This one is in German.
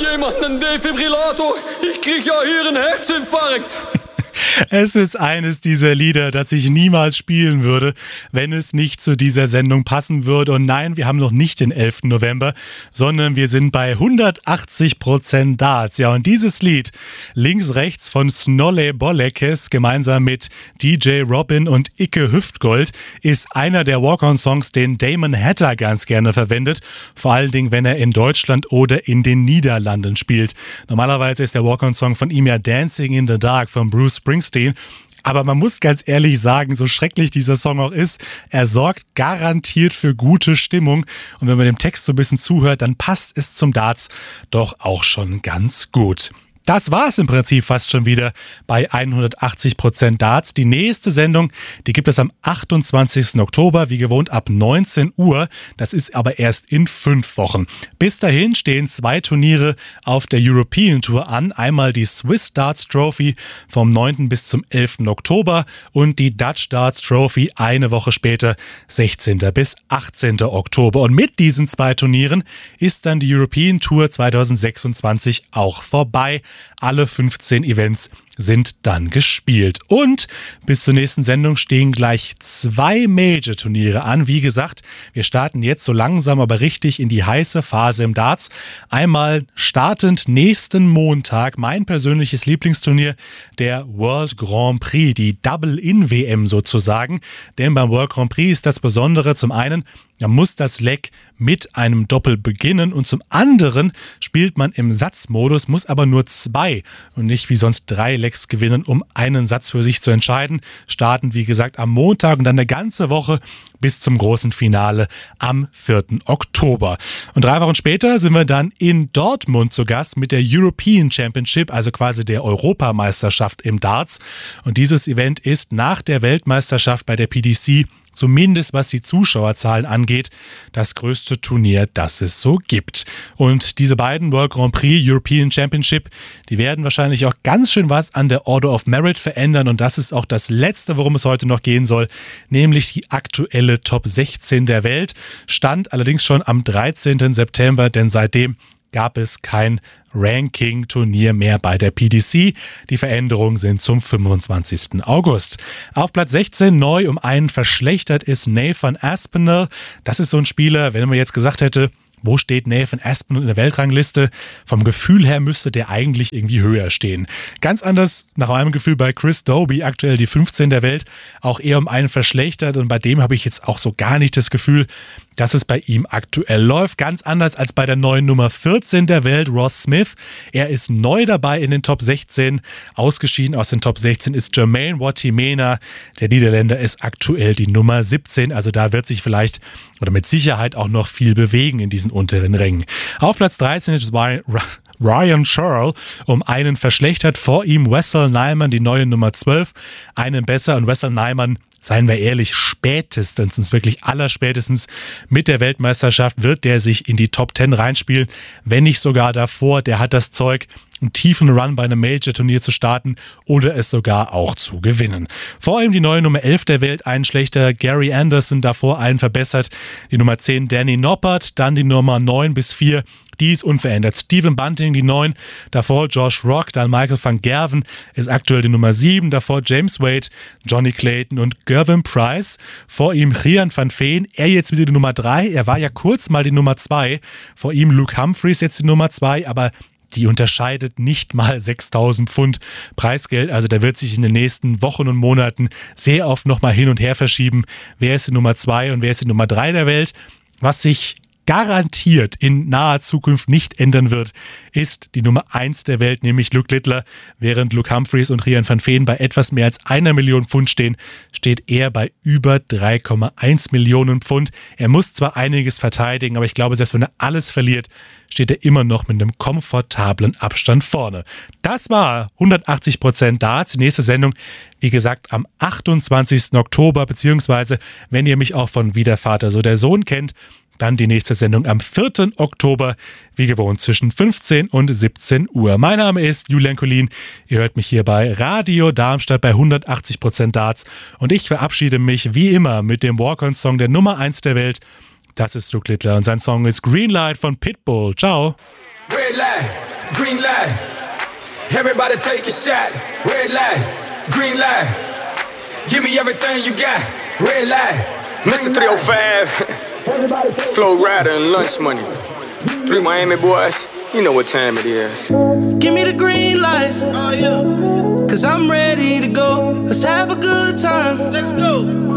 jemand einen Defibrillator? Ich krieg ja hier einen Herzinfarkt. Es ist eines dieser Lieder, das ich niemals spielen würde, wenn es nicht zu dieser Sendung passen würde. Und nein, wir haben noch nicht den 11. November, sondern wir sind bei 180% Darts. Ja, und dieses Lied, links, rechts von Snolle Bollekes, gemeinsam mit DJ Robin und Icke Hüftgold, ist einer der Walk-On-Songs, den Damon Hatter ganz gerne verwendet. Vor allen Dingen, wenn er in Deutschland oder in den Niederlanden spielt. Normalerweise ist der Walk-On-Song von ihm ja Dancing in the Dark von Bruce Springsteen. Aber man muss ganz ehrlich sagen, so schrecklich dieser Song auch ist, er sorgt garantiert für gute Stimmung. Und wenn man dem Text so ein bisschen zuhört, dann passt es zum Darts doch auch schon ganz gut. Das war es im Prinzip fast schon wieder bei 180% Darts. Die nächste Sendung, die gibt es am 28. Oktober, wie gewohnt ab 19 Uhr. Das ist aber erst in 5 Wochen. Bis dahin stehen 2 Turniere auf der European Tour an. Einmal die Swiss Darts Trophy vom 9. bis zum 11. Oktober und die Dutch Darts Trophy eine Woche später, 16. bis 18. Oktober. Und mit diesen 2 Turnieren ist dann die European Tour 2026 auch vorbei. Alle 15 Events sind dann gespielt. Und bis zur nächsten Sendung stehen gleich 2 Major-Turniere an. Wie gesagt, wir starten jetzt so langsam aber richtig in die heiße Phase im Darts. Einmal startend nächsten Montag mein persönliches Lieblingsturnier, der World Grand Prix, die Double-In-WM sozusagen. Denn beim World Grand Prix ist das Besondere zum einen, man muss das Leck mit einem Doppel beginnen und zum anderen spielt man im Satzmodus, muss aber nur 2 und nicht wie sonst 3 Lecks gewinnen, um einen Satz für sich zu entscheiden. Starten, wie gesagt, am Montag und dann eine ganze Woche bis zum großen Finale am 4. Oktober. Und 3 Wochen später sind wir dann in Dortmund zu Gast mit der European Championship, also quasi der Europameisterschaft im Darts. Und dieses Event ist nach der Weltmeisterschaft bei der PDC, zumindest was die Zuschauerzahlen angeht, das größte Turnier, das es so gibt. Und diese beiden World Grand Prix, European Championship, die werden wahrscheinlich auch ganz schön was an der Order of Merit verändern. Und das ist auch das Letzte, worum es heute noch gehen soll, nämlich die aktuelle Top 16 der Welt. Stand allerdings schon am 13. September, denn seitdem gab es kein Ranking-Turnier mehr bei der PDC. Die Veränderungen sind zum 25. August. Auf Platz 16 neu um einen verschlechtert ist Nathan Aspinall. Das ist so ein Spieler, wenn man jetzt gesagt hätte, wo steht Nathan Aspinall in der Weltrangliste? Vom Gefühl her müsste der eigentlich irgendwie höher stehen. Ganz anders nach meinem Gefühl bei Chris Dobey, aktuell die 15 der Welt, auch eher um einen verschlechtert. Und bei dem habe ich jetzt auch so gar nicht das Gefühl, dass es bei ihm aktuell läuft. Ganz anders als bei der neuen Nummer 14 der Welt, Ross Smith. Er ist neu dabei in den Top 16. Ausgeschieden aus den Top 16 ist Jermaine Watimena. Der Niederländer ist aktuell die Nummer 17. Also da wird sich vielleicht oder mit Sicherheit auch noch viel bewegen in diesen unteren Rängen. Auf Platz 13 ist Ryan Searle um einen verschlechtert. Vor ihm Wessel Nyman, die neue Nummer 12. Einen besser und Wessel Nyman, seien wir ehrlich, spätestens, wirklich allerspätestens mit der Weltmeisterschaft wird der sich in die Top 10 reinspielen, wenn nicht sogar davor. Der hat das Zeug, einen tiefen Run bei einem Major-Turnier zu starten oder es sogar auch zu gewinnen. Vor ihm die neue Nummer 11 der Welt, ein schlechter Gary Anderson, davor einen verbessert. Die Nummer 10 Danny Noppert, dann die Nummer 9 bis 4, die ist unverändert. Stephen Bunting, die 9, davor Josh Rock, dann Michael van Gerwen ist aktuell die Nummer 7, davor James Wade, Johnny Clayton und Gervin Price. Vor ihm Rian van Veen, er jetzt wieder die Nummer 3, er war ja kurz mal die Nummer 2. Vor ihm Luke Humphries jetzt die Nummer 2, aber die unterscheidet nicht mal 6.000 Pfund Preisgeld. Also da wird sich in den nächsten Wochen und Monaten sehr oft nochmal hin und her verschieben. Wer ist die Nummer 2 und wer ist die Nummer 3 der Welt? Was sich garantiert in naher Zukunft nicht ändern wird, ist die Nummer 1 der Welt, nämlich Luke Littler. Während Luke Humphries und Rian van Veen bei etwas mehr als 1 Million Pfund stehen, steht er bei über 3,1 Millionen Pfund. Er muss zwar einiges verteidigen, aber ich glaube, selbst wenn er alles verliert, steht er immer noch mit einem komfortablen Abstand vorne. Das war 180% Darts. Die nächste Sendung, wie gesagt, am 28. Oktober, beziehungsweise, wenn ihr mich auch von Wie der Vater, so der Sohn kennt, dann die nächste Sendung am 4. Oktober, wie gewohnt zwischen 15 und 17 Uhr. Mein Name ist Julian Collin. Ihr hört mich hier bei Radio Darmstadt bei 180% Darts. Und ich verabschiede mich wie immer mit dem Walk-On-Song der Nummer 1 der Welt. Das ist Luke Littler und sein Song ist Green Light von Pitbull. Ciao. Red light. green light. Everybody take a shot. Red light, green light. Give me everything you got. Red light. Mr. 305, Flow Rider and Lunch Money. 3 Miami boys, you know what time it is. Give me the green light. Oh, yeah. Cause I'm ready to go. Let's have a good time. Let's go.